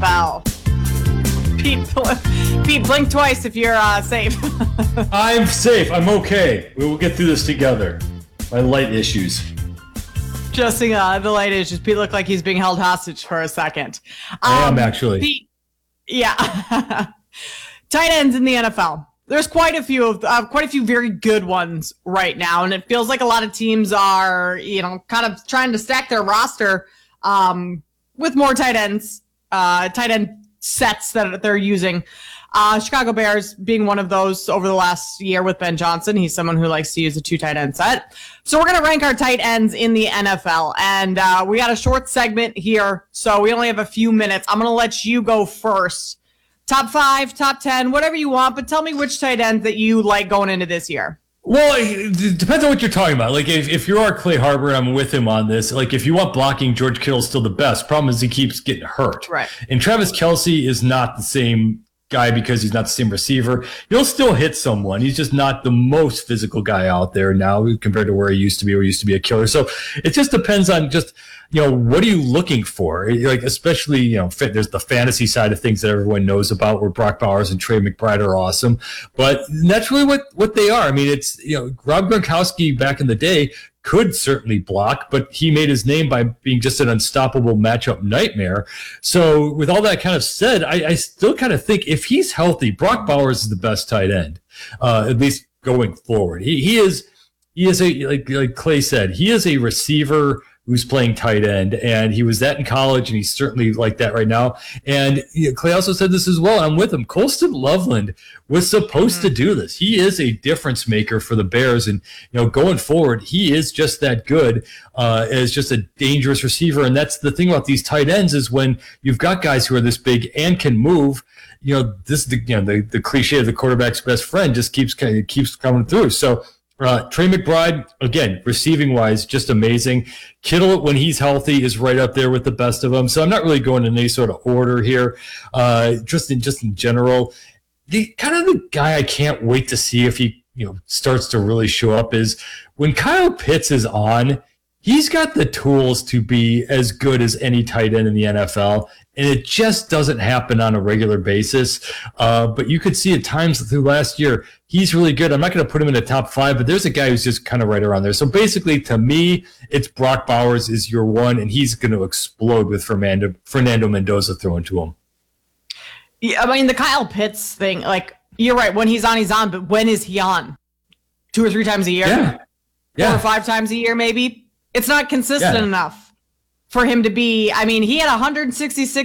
NFL. Pete, blink twice if you're safe. I'm safe. I'm okay. We will get through this together. My light issues. Adjusting the light issues. Pete looked like he's being held hostage for a second. I am actually. Pete, yeah. Tight ends in the NFL. There's quite a few very good ones right now, and it feels like a lot of teams are, kind of trying to stack their roster with more tight ends, tight end sets that they're using. Chicago Bears being one of those over the last year with Ben Johnson. He's someone who likes to use a 2 tight end set. So we're going to rank our tight ends in the NFL. And we got a short segment here, so we only have a few minutes. I'm going to let you go first. Top 5, top 10, whatever you want, but tell me which tight ends that you like going into this year. Well, it depends on what you're talking about. Like, if you are Clay Harbor, I'm with him on this. Like, if you want blocking, George Kittle's still the best. Problem is he keeps getting hurt. Right. And Travis Kelce is not the same guy because he's not the same receiver. He'll still hit someone. He's just not the most physical guy out there now compared to where he used to be, where he used to be a killer. So it just depends on just, what are you looking for? Like, especially, there's the fantasy side of things that everyone knows about where Brock Bowers and Trey McBride are awesome. But that's really what they are. I mean, it's, Rob Gronkowski back in the day could certainly block, but he made his name by being just an unstoppable matchup nightmare. So with all that kind of said, I still kind of think if he's healthy, Brock Bowers is the best tight end, at least going forward. He is a, like Clay said, he is a receiver who's playing tight end, and he was that in college, and he's certainly like that right now. And Clay also said this as well. I'm with him. Colston Loveland was supposed to do this. He is a difference maker for the Bears, and going forward, he is just that good as just a dangerous receiver. And that's the thing about these tight ends is when you've got guys who are this big and can move. This the cliche of the quarterback's best friend just keeps coming through. So. Trey McBride, again, receiving-wise, just amazing. Kittle, when he's healthy, is right up there with the best of them. So I'm not really going in any sort of order here. Just in general, the guy I can't wait to see if he starts to really show up is when Kyle Pitts is on. He's got the tools to be as good as any tight end in the NFL, and it just doesn't happen on a regular basis. But you could see at times through last year, he's really good. I'm not going to put him in the top 5, but there's a guy who's just kind of right around there. So basically, to me, it's Brock Bowers is your one, and he's going to explode with Fernando Mendoza throwing to him. Yeah, I mean, the Kyle Pitts thing, like, you're right. When he's on, but when is he on? 2 or 3 times a year? Yeah. 4 or 5 times a year, maybe? It's not consistent enough for him to be. I mean, he had 166